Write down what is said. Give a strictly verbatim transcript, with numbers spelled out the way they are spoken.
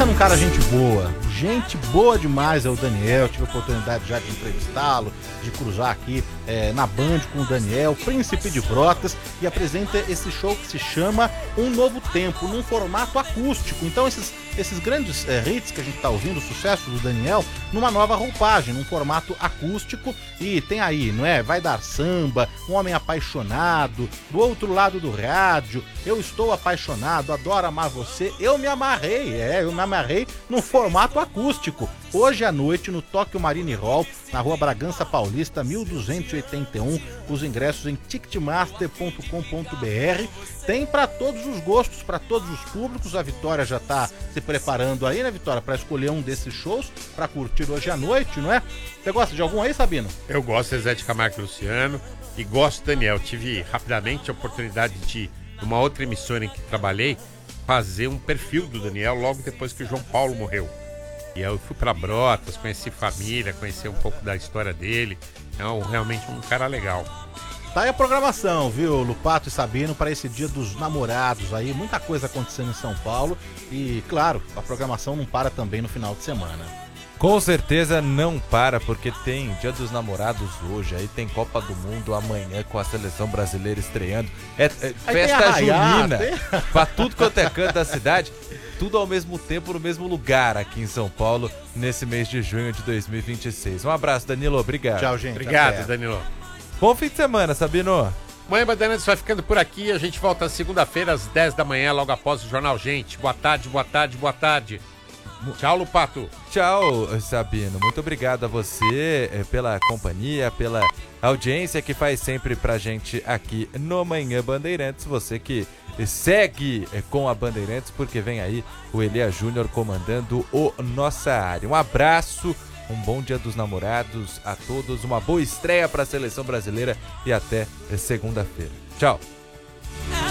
num cara gente boa, gente boa demais é o Daniel, tive a oportunidade já de entrevistá-lo, de cruzar aqui é, na Band com o Daniel, Príncipe de Brotas, e apresenta esse show que se chama Um Novo Tempo, num formato acústico. Então esses, esses grandes é, hits que a gente tá ouvindo, o sucesso do Daniel, numa nova roupagem, num formato acústico, e tem aí, não é? Vai dar samba, Um Homem Apaixonado, Do Outro Lado do Rádio, Eu Estou Apaixonado, Adoro Amar Você, Eu Me Amarrei, é, eu me amarrei num formato acústico. Hoje à noite no Tóquio Marine Hall, na rua Bragança Paulista, mil duzentos e oitenta e um, os ingressos em ticketmaster ponto com ponto b r. Tem para todos os gostos, para todos os públicos. A Vitória já tá se preparando aí, né, Vitória, para escolher um desses shows para curtir hoje à noite, não é? Você gosta de algum aí, Sabino? Eu gosto de Zé de Camargo e Luciano e gosto do Daniel. Tive rapidamente a oportunidade de, numa outra emissora em que trabalhei, fazer um perfil do Daniel logo depois que o João Paulo morreu. E eu fui para Brotas, conheci família, conheci um pouco da história dele. É um, realmente um cara legal. Tá aí a programação, viu, Lupato e Sabino, para esse Dia dos Namorados aí. Muita coisa acontecendo em São Paulo e, claro, a programação não para também no final de semana. Com certeza não para, porque tem Dia dos Namorados hoje, aí tem Copa do Mundo amanhã com a seleção brasileira estreando. É, é festa arraiar, junina, tem... pra tudo quanto é canto da cidade, tudo ao mesmo tempo, no mesmo lugar aqui em São Paulo, nesse mês de junho de dois mil e vinte e seis. Um abraço, Danilo, obrigado. Tchau, gente. Obrigado, até. Danilo. Bom fim de semana, Sabino. Manhã Bandeirantes vai ficando por aqui, a gente volta segunda-feira às dez da manhã, logo após o Jornal Gente. Boa tarde, boa tarde, boa tarde. Tchau, Lupato. Tchau, Sabino. Muito obrigado a você eh, pela companhia, pela audiência que faz sempre pra gente aqui no Manhã Bandeirantes. Você que segue eh, com a Bandeirantes, porque vem aí o Elia Júnior comandando o Nossa Área. Um abraço, um bom Dia dos Namorados a todos, uma boa estreia pra Seleção Brasileira e até segunda-feira. Tchau.